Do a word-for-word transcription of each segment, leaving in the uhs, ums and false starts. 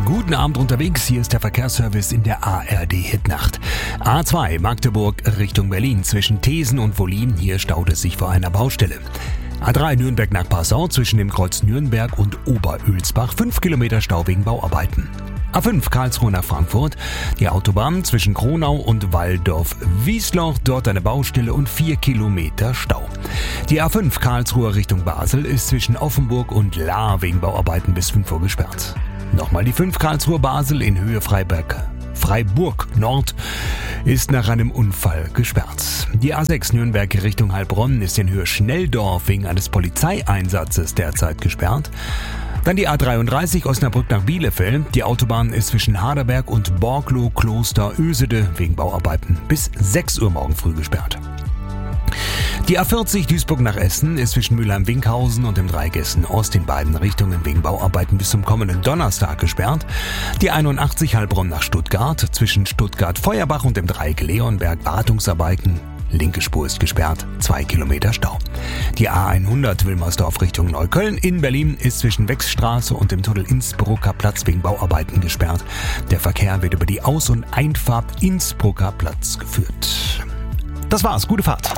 Guten Abend unterwegs, hier ist der Verkehrsservice in der A R D-Hitnacht. A zwei Magdeburg Richtung Berlin zwischen Thesen und Wollin, hier staut es sich vor einer Baustelle. A drei Nürnberg nach Passau zwischen dem Kreuz Nürnberg und Oberölsbach, fünf Kilometer Stau wegen Bauarbeiten. A fünf Karlsruhe nach Frankfurt, die Autobahn zwischen Kronau und Walldorf-Wiesloch, dort eine Baustelle und vier Kilometer Stau. Die A fünf Karlsruhe Richtung Basel ist zwischen Offenburg und Lahr wegen Bauarbeiten bis fünf Uhr gesperrt. Nochmal die fünf Karlsruhe Basel in Höhe Freiberg. Freiburg Nord ist nach einem Unfall gesperrt. Die A sechs Nürnberg Richtung Heilbronn ist in Höhe Schnelldorf wegen eines Polizeieinsatzes derzeit gesperrt. Dann die A dreiunddreißig Osnabrück nach Bielefeld. Die Autobahn ist zwischen Harderberg und Borglo Kloster Ösede wegen Bauarbeiten bis sechs Uhr morgen früh gesperrt. Die A vierzig Duisburg nach Essen ist zwischen Mülheim-Winkhausen und dem Dreieck Essen-Ost in beiden Richtungen wegen Bauarbeiten bis zum kommenden Donnerstag gesperrt. Die einundachtzig Heilbronn nach Stuttgart zwischen Stuttgart-Feuerbach und dem Dreieck Leonberg Wartungsarbeiten. Linke Spur ist gesperrt, zwei Kilometer Stau. Die A hundert Wilmersdorf Richtung Neukölln in Berlin ist zwischen Wechsstraße und dem Tunnel Innsbrucker Platz wegen Bauarbeiten gesperrt. Der Verkehr wird über die Aus- und Einfahrt Innsbrucker Platz geführt. Das war's, gute Fahrt.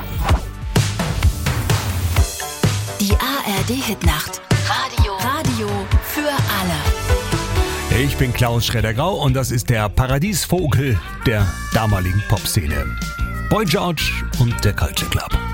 Die A R D-Hitnacht. Radio. Radio für alle. Ich bin Klaus Schredder-Grau und das ist der Paradiesvogel der damaligen Popszene. Boy George und der Culture Club.